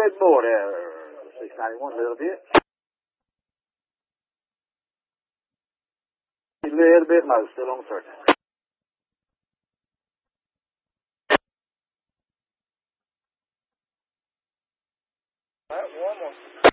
bit more there. 691, a little bit. A little bit low, still on 30. All right, one more.